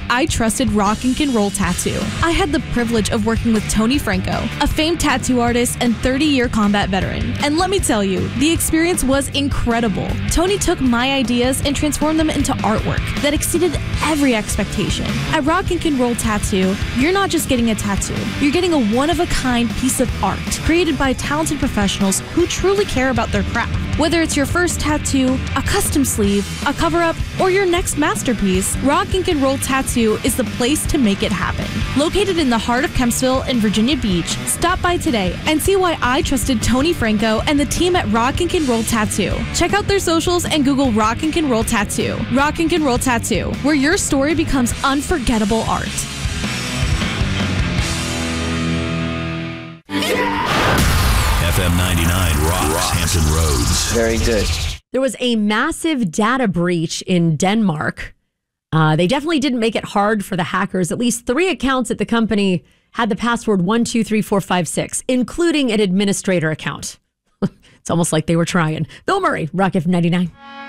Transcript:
I trusted Rock and Roll Tattoo. I had the privilege of working with Tony Franco, a famed tattoo artist and 30-year combat veteran. And let me tell you, the experience was incredible. Tony took my ideas and transformed them into artwork that exceeded every expectation. At Rock and Roll Tattoo, you're not just getting a tattoo, you're getting a one-of-a-kind piece of art created by talented professionals who truly care about their craft. Whether it's your first tattoo, a custom sleeve, a cover-up, or your next masterpiece, Rock and Roll Tattoo is the place to make it happen. Located in the heart of Kempsville and Virginia Beach, stop by today and see why I trusted Tony Franco and the team at Rock and Roll Tattoo. Check out their socials and Google Rock and Roll Tattoo. Rock and Roll Tattoo, where your story becomes unforgettable art. FM 99 rocks Hampton Roads. Very good. There was a massive data breach in Denmark. They definitely didn't make it hard for the hackers. At least 3 accounts at the company had the password 123456, including an administrator account. It's almost like they were trying. Bill Murray, Rock FM 99.